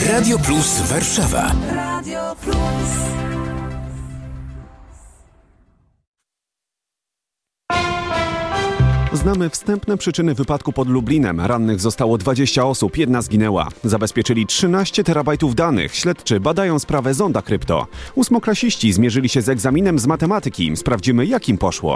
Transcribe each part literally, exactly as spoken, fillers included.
Radio Plus Warszawa. Radio Plus. Znamy wstępne przyczyny wypadku pod Lublinem. Rannych zostało dwadzieścia osób, jedna zginęła. Zabezpieczyli trzynaście terabajtów danych. Śledczy badają sprawę zonda krypto. Ósmoklasiści zmierzyli się z egzaminem z matematyki. Sprawdzimy, jak im poszło.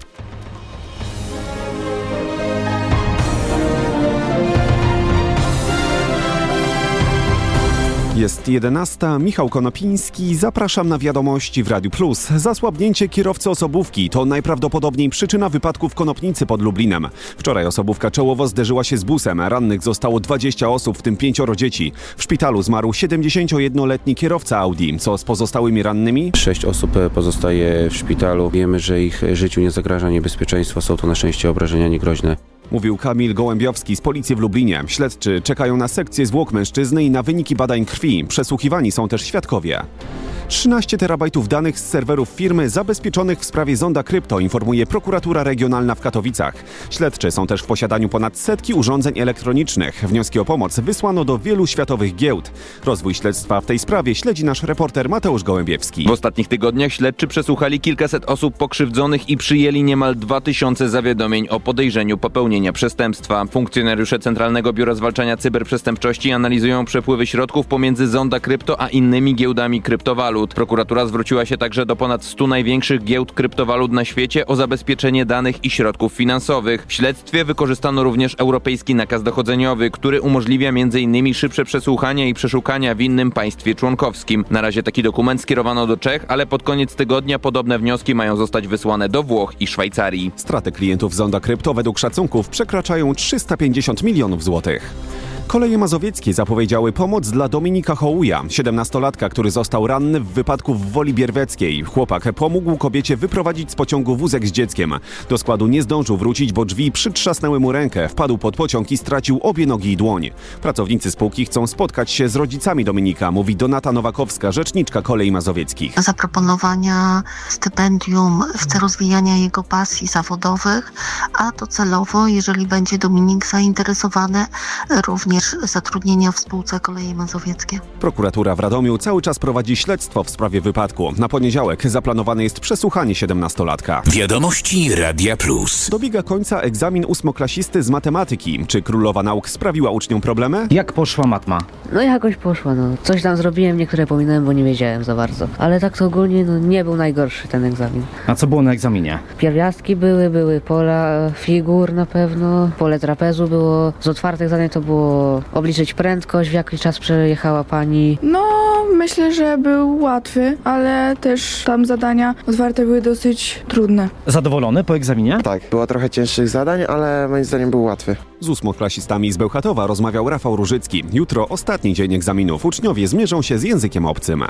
Jest jedenasta. Michał Konopiński. Zapraszam na wiadomości w Radiu Plus. Zasłabnięcie kierowcy osobówki to najprawdopodobniej przyczyna wypadku w Konopnicy pod Lublinem. Wczoraj osobówka czołowo zderzyła się z busem. Rannych zostało dwadzieścia osób, w tym pięcioro dzieci. W szpitalu zmarł siedemdziesięciojednoletni kierowca Audi. Co z pozostałymi rannymi? Sześć osób pozostaje w szpitalu. Wiemy, że ich życiu nie zagraża niebezpieczeństwo. Są to na szczęście obrażenia niegroźne. Mówił Kamil Gołębiowski z policji w Lublinie. Śledczy czekają na sekcję zwłok mężczyzny i na wyniki badań krwi. Przesłuchiwani są też świadkowie. trzynaście terabajtów danych z serwerów firmy zabezpieczonych w sprawie zonda krypto, informuje prokuratura regionalna w Katowicach. Śledczy są też w posiadaniu ponad setki urządzeń elektronicznych. Wnioski o pomoc wysłano do wielu światowych giełd. Rozwój śledztwa w tej sprawie śledzi nasz reporter Mateusz Gołębiewski. W ostatnich tygodniach śledczy przesłuchali kilkaset osób pokrzywdzonych i przyjęli niemal dwa tysiące zawiadomień o podejrzeniu popełnienia przestępstwa. Funkcjonariusze Centralnego Biura Zwalczania Cyberprzestępczości analizują przepływy środków pomiędzy zonda krypto a innymi giełdami kryptowalut. Prokuratura zwróciła się także do ponad stu największych giełd kryptowalut na świecie o zabezpieczenie danych i środków finansowych. W śledztwie wykorzystano również europejski nakaz dochodzeniowy, który umożliwia m.in. szybsze przesłuchania i przeszukania w innym państwie członkowskim. Na razie taki dokument skierowano do Czech, ale pod koniec tygodnia podobne wnioski mają zostać wysłane do Włoch i Szwajcarii. Straty klientów zonda krypto według szacunków przekraczają trzysta pięćdziesiąt milionów złotych. Koleje mazowieckie zapowiedziały pomoc dla Dominika Hołuja, siedemnastolatka, który został ranny w wypadku w Woli Bierweckiej. Chłopak pomógł kobiecie wyprowadzić z pociągu wózek z dzieckiem. Do składu nie zdążył wrócić, bo drzwi przytrzasnęły mu rękę, wpadł pod pociąg i stracił obie nogi i dłoń. Pracownicy spółki chcą spotkać się z rodzicami Dominika, mówi Donata Nowakowska, rzeczniczka Kolei Mazowieckich. Zaproponowania stypendium w celu rozwijania jego pasji zawodowych, a docelowo, jeżeli będzie Dominik zainteresowany, również zatrudnienia w spółce Koleje Mazowieckie. Prokuratura w Radomiu cały czas prowadzi śledztwo w sprawie wypadku. Na poniedziałek zaplanowane jest przesłuchanie siedemnastolatka. Wiadomości Radia Plus. Dobiega końca egzamin ósmoklasisty z matematyki. Czy królowa nauk sprawiła uczniom problemy? Jak poszła matma? No jakoś poszła, no. Coś tam zrobiłem, niektóre pominąłem, bo nie wiedziałem za bardzo. Ale tak to ogólnie no, nie był najgorszy ten egzamin. A co było na egzaminie? Pierwiastki były, były pola figur na pewno, pole trapezu było. Z otwartych zadań to było obliczyć prędkość, w jaki czas przejechała pani. No, myślę, że był łatwy, ale też tam zadania otwarte były dosyć trudne. Zadowolony po egzaminie? Tak, było trochę cięższych zadań, ale moim zdaniem był łatwy. Z ósmoklasistami z Bełchatowa rozmawiał Rafał Różycki. Jutro ostatni dzień egzaminów. Uczniowie zmierzą się z językiem obcym.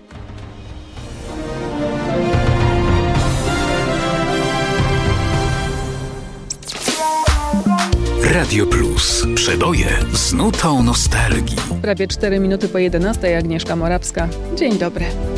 Radio Plus. Przeboje z nutą nostalgii. Prawie cztery minuty po jedenastej. Agnieszka Morawska. Dzień dobry.